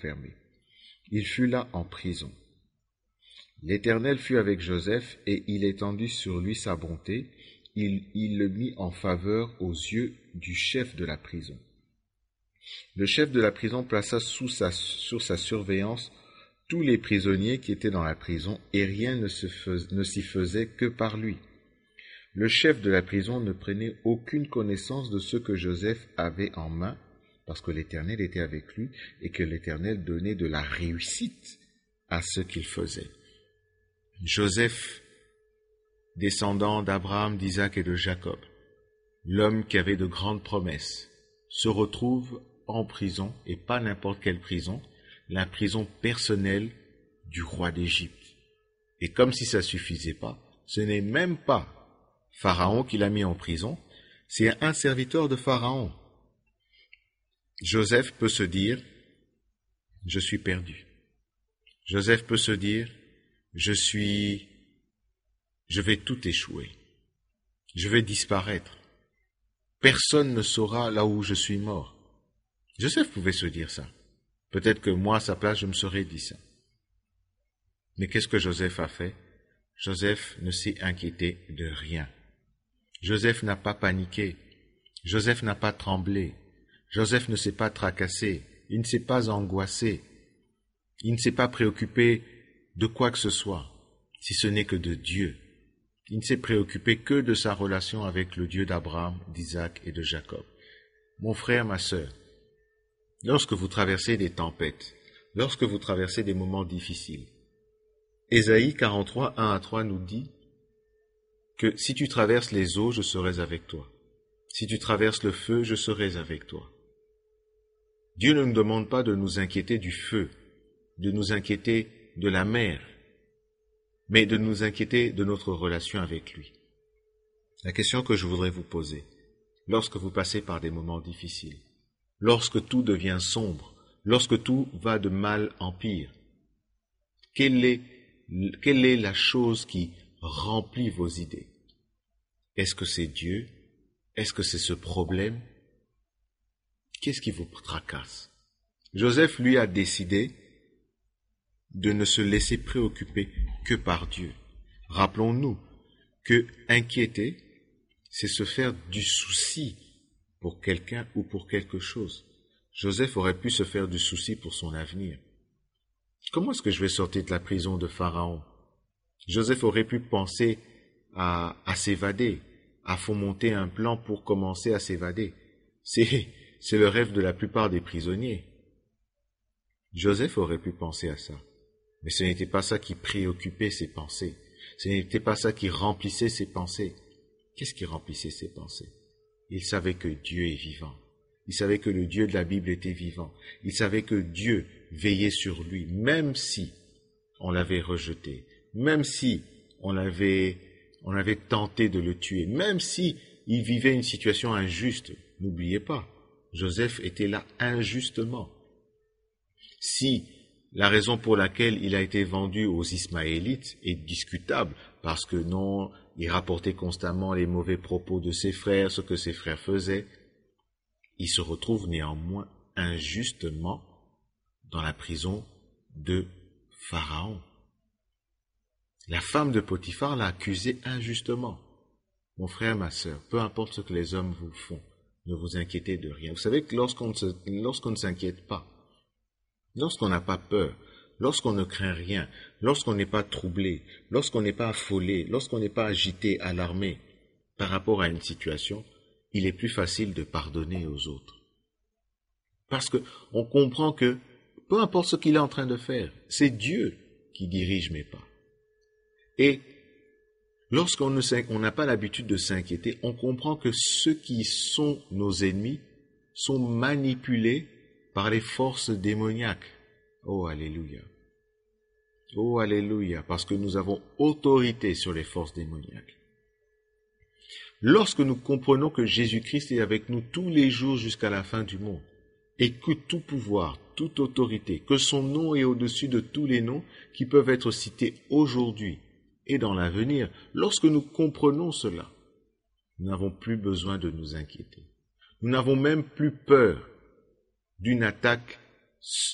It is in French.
enfermé. Il fut là en prison. L'Éternel fut avec Joseph, et il étendit sur lui sa bonté. Il le mit en faveur aux yeux du chef de la prison. Le chef de la prison plaça sur sa surveillance tous les prisonniers qui étaient dans la prison, et rien ne s'y faisait que par lui. Le chef de la prison ne prenait aucune connaissance de ce que Joseph avait en main, parce que l'Éternel était avec lui, et que l'Éternel donnait de la réussite à ce qu'il faisait. Joseph, descendant d'Abraham, d'Isaac et de Jacob, l'homme qui avait de grandes promesses, se retrouve en prison, et pas n'importe quelle prison, la prison personnelle du roi d'Égypte. Et comme si ça suffisait pas, ce n'est même pas Pharaon qui l'a mis en prison, c'est un serviteur de Pharaon. Joseph peut se dire, je suis perdu. Joseph peut se dire, je vais tout échouer. Je vais disparaître. Personne ne saura là où je suis mort. Joseph pouvait se dire ça. Peut-être que moi, à sa place, je me serais dit ça. Mais qu'est-ce que Joseph a fait? Joseph ne s'est inquiété de rien. Joseph n'a pas paniqué. Joseph n'a pas tremblé. Joseph ne s'est pas tracassé. Il ne s'est pas angoissé. Il ne s'est pas préoccupé de quoi que ce soit, si ce n'est que de Dieu. Il ne s'est préoccupé que de sa relation avec le Dieu d'Abraham, d'Isaac et de Jacob. Mon frère, ma sœur, lorsque vous traversez des tempêtes, lorsque vous traversez des moments difficiles, Ésaïe 43, 1 à 3 nous dit que si tu traverses les eaux, je serai avec toi. Si tu traverses le feu, je serai avec toi. Dieu ne nous demande pas de nous inquiéter du feu, de nous inquiéter de la mer, mais de nous inquiéter de notre relation avec lui. La question que je voudrais vous poser, lorsque vous passez par des moments difficiles, lorsque tout devient sombre, lorsque tout va de mal en pire, quelle est la chose qui remplit vos idées? Est-ce que c'est Dieu? Est-ce que c'est ce problème? Qu'est-ce qui vous tracasse? Joseph, lui, a décidé de ne se laisser préoccuper que par Dieu. Rappelons-nous que inquiéter, c'est se faire du souci pour quelqu'un ou pour quelque chose. Joseph aurait pu se faire du souci pour son avenir. Comment est-ce que je vais sortir de la prison de Pharaon? Joseph aurait pu penser à s'évader, à fomenter un plan pour commencer à s'évader. C'est le rêve de la plupart des prisonniers. Joseph aurait pu penser à ça. Mais ce n'était pas ça qui préoccupait ses pensées. Ce n'était pas ça qui remplissait ses pensées. Qu'est-ce qui remplissait ses pensées? Il savait que Dieu est vivant. Il savait que le Dieu de la Bible était vivant. Il savait que Dieu veillait sur lui, même si on l'avait rejeté, même si on avait tenté de le tuer, même si il vivait une situation injuste. N'oubliez pas, Joseph était là injustement. Si la raison pour laquelle il a été vendu aux Ismaélites est discutable, parce que non, il rapportait constamment les mauvais propos de ses frères, ce que ses frères faisaient, il se retrouve néanmoins injustement dans la prison de Pharaon. La femme de Potiphar l'a accusé injustement. Mon frère, ma sœur, peu importe ce que les hommes vous font, ne vous inquiétez de rien. Vous savez que lorsqu'on ne s'inquiète pas, lorsqu'on n'a pas peur, lorsqu'on ne craint rien, lorsqu'on n'est pas troublé, lorsqu'on n'est pas affolé, lorsqu'on n'est pas agité, alarmé par rapport à une situation, il est plus facile de pardonner aux autres. Parce que on comprend que peu importe ce qu'il est en train de faire, c'est Dieu qui dirige mes pas. Et lorsqu'on n'a pas l'habitude de s'inquiéter, on comprend que ceux qui sont nos ennemis sont manipulés par les forces démoniaques. Oh, alléluia. Oh, alléluia, parce que nous avons autorité sur les forces démoniaques. Lorsque nous comprenons que Jésus-Christ est avec nous tous les jours jusqu'à la fin du monde, et que tout pouvoir, toute autorité, que son nom est au-dessus de tous les noms qui peuvent être cités aujourd'hui et dans l'avenir, lorsque nous comprenons cela, nous n'avons plus besoin de nous inquiéter. Nous n'avons même plus peur d'une attaque